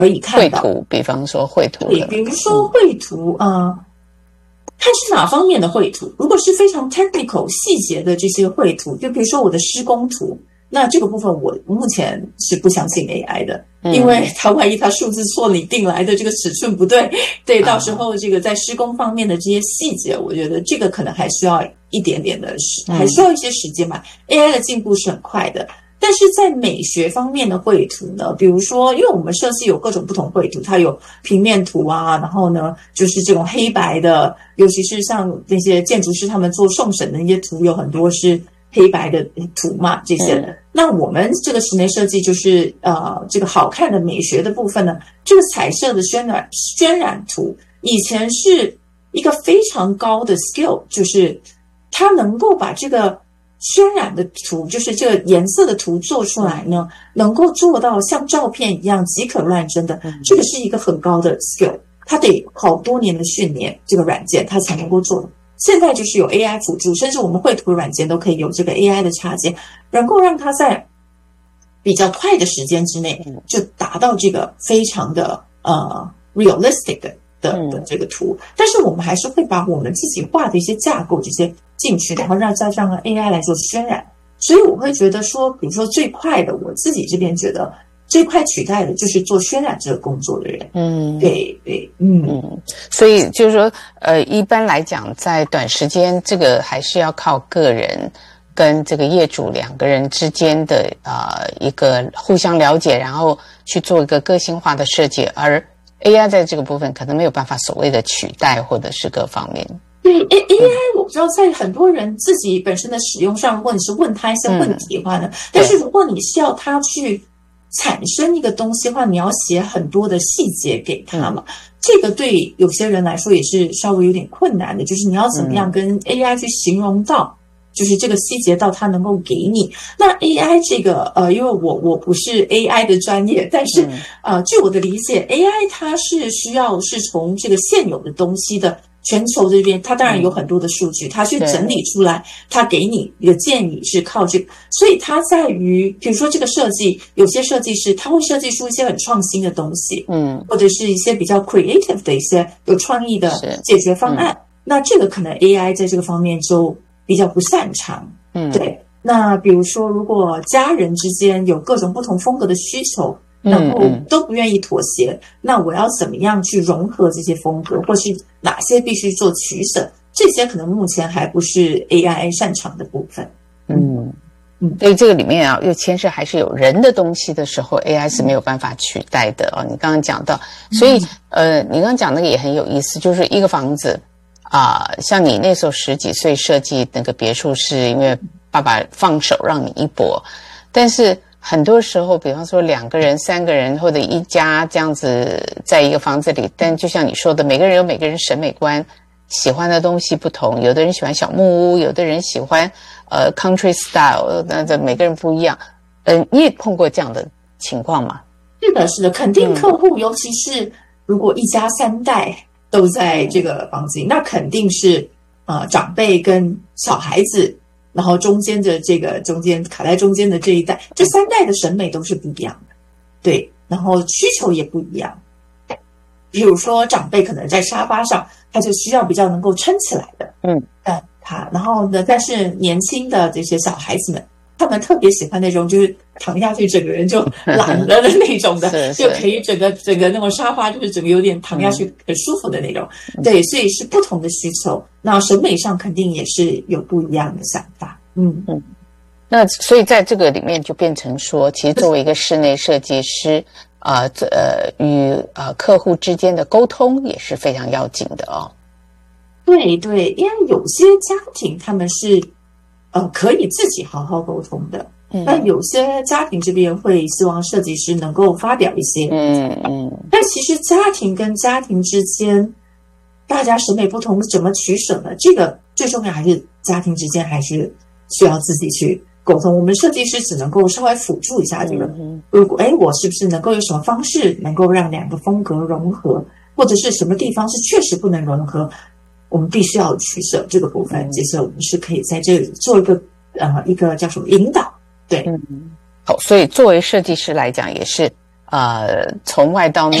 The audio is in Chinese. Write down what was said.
可以看到。 绘图，比方说绘图， 对，比如说绘图，看是哪方面的绘图。如果是非常 technical 细节的这些绘图，就比如说我的施工图，那这个部分我目前是不相信 AI 的，因为它万一它数字错，你定来的这个尺寸不对，对，到时候这个在施工方面的这些细节，我觉得这个可能还需要一点点的还需要一些时间吧。AI 的进步是很快的。但是在美学方面的绘图呢，比如说，因为我们设计有各种不同绘图，它有平面图啊，然后呢，就是这种黑白的，尤其是像那些建筑师他们做送审的那些图，有很多是黑白的图嘛，这些的。那我们这个室内设计就是这个好看的美学的部分呢，这个彩色的渲染图，以前是一个非常高的 skill， 就是它能够把这个渲染的图，就是这个颜色的图做出来呢，能够做到像照片一样即可乱真的，这个是一个很高的 skill， 它得好多年的训练，这个软件它才能够做的。现在就是有 AI 辅助，甚至我们绘图软件都可以有这个 AI 的插件，能够让它在比较快的时间之内就达到这个非常的realistic 的这个图。但是我们还是会把我们自己画的一些架构这些进去，然后再让 AI 来做渲染。所以我会觉得说，比如说最快的，我自己这边觉得最快取代的就是做渲染这个工作的人。对对， 所以就是说，一般来讲，在短时间，这个还是要靠个人跟这个业主两个人之间的一个互相了解，然后去做一个个性化的设计，而 AI 在这个部分可能没有办法所谓的取代或者是各方面。 对 AI 我知道在很多人自己本身的使用上，如果你是问他一些问题的话呢，但是如果你是要他去产生一个东西的话，你要写很多的细节给他嘛，这个对有些人来说也是稍微有点困难的，就是你要怎么样跟 AI 去形容到就是这个细节到它能够给你。那 AI 这个因为我不是 AI 的专业，但是据我的理解 AI 它是需要是从这个现有的东西的全球这边，它当然有很多的数据，它去整理出来，它给你一个建议是靠这个，所以它在于比如说这个设计，有些设计师他会设计出一些很创新的东西，或者是一些比较 creative 的一些有创意的解决方案，那这个可能 AI 在这个方面就比较不擅长。对。那比如说如果家人之间有各种不同风格的需求，然后都不愿意妥协，那我要怎么样去融合这些风格，或是哪些必须做取舍，这些可能目前还不是 AI 擅长的部分。所以这个里面又牵涉还是有人的东西的时候 AI 是没有办法取代的你刚刚讲到，所以你刚刚讲那个也很有意思，就是一个房子像你那时候10几岁设计那个别墅，是因为爸爸放手让你一搏，但是很多时候比方说2个人3个人或者一家这样子在一个房子里，但就像你说的，每个人有每个人审美观，喜欢的东西不同，有的人喜欢小木屋，有的人喜欢country style， 那每个人不一样。你也碰过这样的情况吗？ 是的是的，肯定客户尤其是如果一家3代都在这个房子里，那肯定是长辈跟小孩子，然后中间卡在中间的这一代，这3代的审美都是不一样的，对，然后需求也不一样。比如说长辈可能在沙发上，他就需要比较能够撑起来的，然后呢，但是年轻的这些小孩子们，他们特别喜欢那种就是躺下去整个人就懒了的那种的，就可以整个那种沙发就是整个有点躺下去很舒服的那种。对，所以是不同的需求，那审美上肯定也是有不一样的想法。 那所以在这个里面就变成说，其实作为一个室内设计师与客户之间的沟通也是非常要紧的对对，因为有些家庭他们是可以自己好好沟通的，但有些家庭这边会希望设计师能够发表一些但其实家庭跟家庭之间大家审美不同，怎么取舍呢？这个最重要还是家庭之间还是需要自己去沟通，我们设计师只能够稍微辅助一下这个，如果我是不是能够有什么方式能够让2个风格融合，或者是什么地方是确实不能融合，我们必须要取舍这个部分，其实我们是可以在这里做一个叫什么引导。对， 好，所以作为设计师来讲也是从外到内